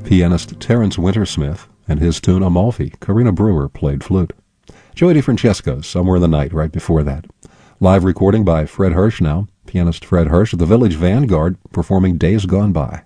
pianist Terence Wintersmith and his tune Amalfi. Karina Brewer played flute. Joey DeFrancesco, Somewhere in the Night, right before that. Live recording by Fred Hirsch now, pianist Fred Hirsch of the Village Vanguard performing Days Gone By.